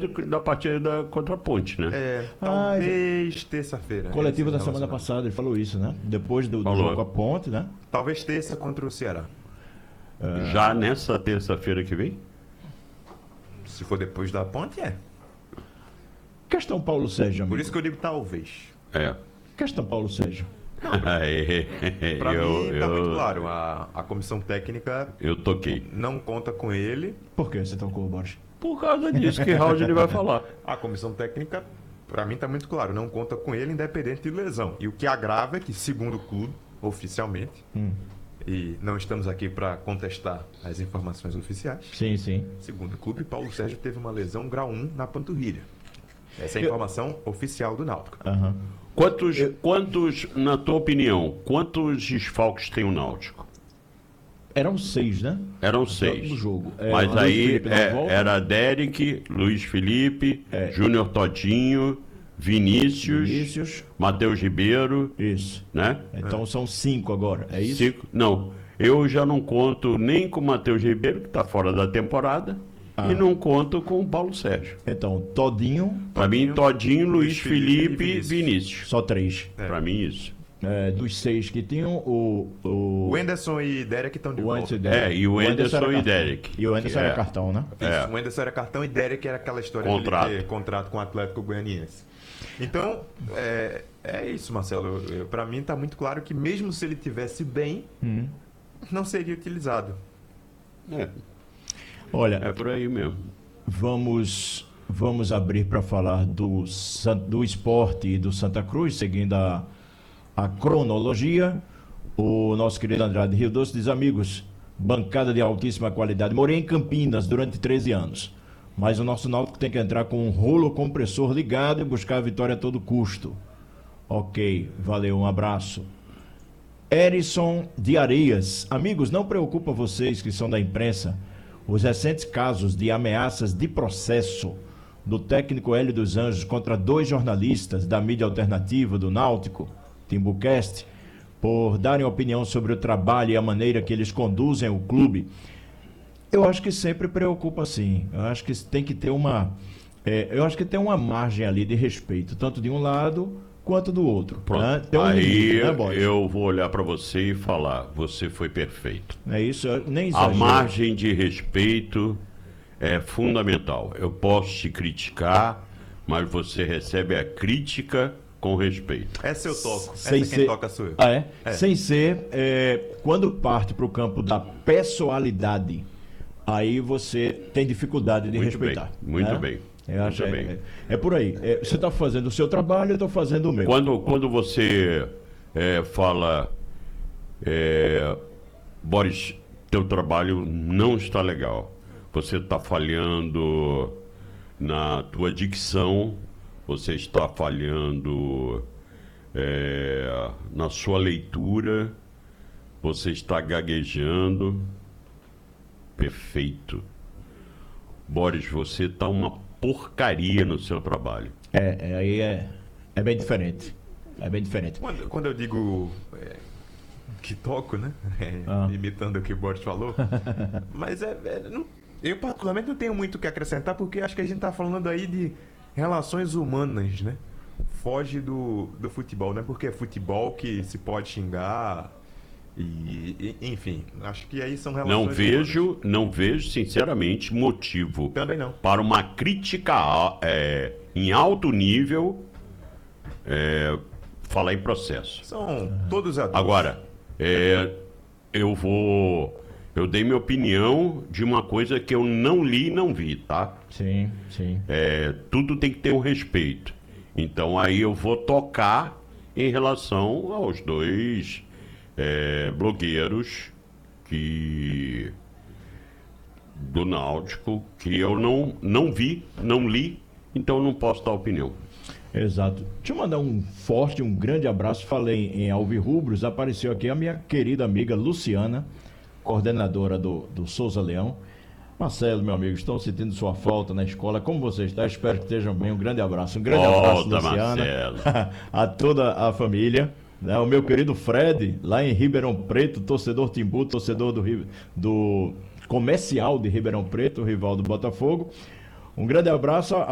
da partida contra a Ponte, né? Talvez terça-feira. Coletivo da semana passada, ele falou isso, né? Depois do jogo com a Ponte, né? Talvez terça contra o Ceará. Já nessa terça-feira que vem? Se for depois da Ponte, é. Questão Paulo Sérgio, amigo. Por isso que eu digo talvez. Questão Paulo Sérgio. Pra mim tá muito claro, a comissão técnica eu toquei. Não conta com ele. Por que você tocou, Borges? Por causa disso que Raul ele vai falar. A comissão técnica, pra mim tá muito claro, não conta com ele independente de lesão. E o que agrava é que, segundo o clube, oficialmente, e não estamos aqui para contestar as informações oficiais. Sim. Segundo o clube, Paulo Sérgio teve uma lesão grau 1 na panturrilha. Essa é a informação oficial do Náutico. Quantos, na tua opinião, quantos desfalques tem o Náutico? Eram 6, né? Eram 6. No jogo. Mas aí era Derek, Luiz Felipe, Júnior Todinho, Vinícius, Matheus Ribeiro. Isso. Né? Então são 5 agora, é isso? 5. Não, eu já não conto nem com o Matheus Ribeiro, que está fora da temporada, e não conto com o Paulo Sérgio. Então, Todinho... Para mim, Todinho, Luiz Felipe e Vinícius. Só 3. Para mim, isso. Dos 6 que tinham, o Anderson e Derek estão de volta. E o Anderson e Derek. E o Anderson era cartão, né? Isso, o Anderson era cartão e Derek era aquela história de ter contrato com o Atlético Goianiense. Então, é isso, Marcelo. Para mim tá muito claro que mesmo se ele tivesse bem, não seria utilizado. Olha, é por aí mesmo. Vamos abrir para falar do Sport e do Santa Cruz, seguindo a cronologia. O nosso querido Andrade Rio Doce diz: amigos, bancada de altíssima qualidade. Morei em Campinas durante 13 anos, mas o nosso Náutico tem que entrar com um rolo compressor ligado e buscar a vitória a todo custo. Ok, valeu, um abraço. Erison de Areias: amigos, não preocupa vocês que são da imprensa os recentes casos de ameaças de processo do técnico Hélio dos Anjos contra 2 jornalistas da mídia alternativa do Náutico, Timbucast, por darem opinião sobre o trabalho e a maneira que eles conduzem o clube. Eu acho que sempre preocupa, sim. Eu acho que tem que ter uma margem ali de respeito, tanto de um lado quanto do outro. Né? Aí eu vou olhar para você e falar: você foi perfeito. É isso, nem exagero. A margem de respeito é fundamental. Eu posso te criticar, mas você recebe a crítica com respeito. Essa eu toco. Quem toca sou eu. Sem ser, quando parte para o campo da pessoalidade, aí você tem dificuldade de respeitar. Muito bem. Eu acho é por aí. Você está fazendo o seu trabalho, eu estou fazendo o meu. Quando você fala, Boris, teu trabalho não está legal, você está falhando na tua dicção, você está falhando na sua leitura, você está gaguejando. Perfeito. Boris, você está uma porcaria no seu trabalho. Aí é bem diferente. É bem diferente. Quando eu digo que toco, né? Imitando o que o Boris falou. Mas eu particularmente não tenho muito o que acrescentar, porque acho que a gente está falando aí de relações humanas, né? Foge do futebol, não é porque é futebol que se pode xingar. Enfim, acho que aí são relações. Não vejo sinceramente motivo também não para uma crítica em alto nível falar em processo. São todos adultos. Agora, eu dei minha opinião de uma coisa que eu não li e não vi, tá? Sim. Tudo tem que ter um respeito. Então aí eu vou tocar em relação aos 2 blogueiros do Náutico que eu não vi, não li, então não posso dar opinião. Exato. Deixa eu mandar um grande abraço. Falei em Alvirrubros, apareceu aqui a minha querida amiga Luciana, coordenadora do Souza Leão. Marcelo, meu amigo, estou sentindo sua falta na escola. Como você está? Espero que estejam bem. Um grande abraço. Um grande abraço, Luciana. A toda a família. O meu querido Fred, lá em Ribeirão Preto, torcedor Timbu, torcedor do Comercial de Ribeirão Preto, rival do Botafogo. Um grande abraço